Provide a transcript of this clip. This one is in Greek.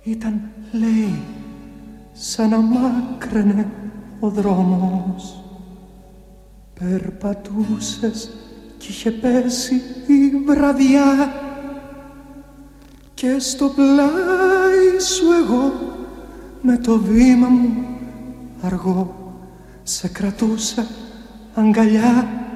Ήταν, λέει, σαν να μάκραινε ο δρόμος. Περπατούσες κι είχε πέσει η βραδιά και στο πλάι σου εγώ με το βήμα μου αργό σε κρατούσα αγκαλιά.